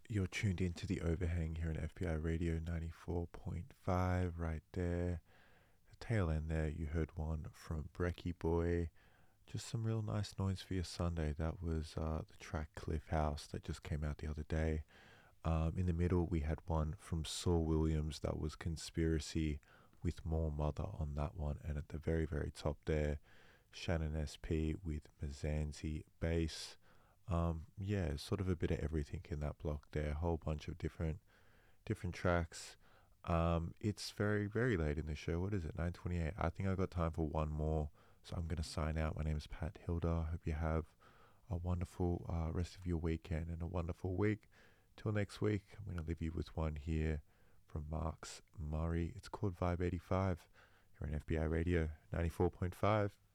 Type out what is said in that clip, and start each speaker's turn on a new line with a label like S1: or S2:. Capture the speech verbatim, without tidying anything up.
S1: You're tuned into the overhang here on F B I Radio ninety-four point five, right there. The tail end there, you heard one from Brecky Boy. Just some real nice noise for your Sunday. That was uh, the track Cliff House that just came out the other day. Um, in the middle, we had one from Saul Williams that was Conspiracy with More Mother on that one. And at the very, very top there, Shannon S P with Mazanzi Bass. Um, yeah, sort of a bit of everything in that block there. A whole bunch of different different tracks. Um, it's very, very late in the show. What is it? nine twenty-eight. I think I got time for one more. So I'm going to sign out. My name is Pat Hilda. I hope you have a wonderful uh, rest of your weekend and a wonderful week. Till next week, I'm going to leave you with one here from Marks Murray. It's called Vibe eighty-five. You're on F B I Radio ninety-four point five.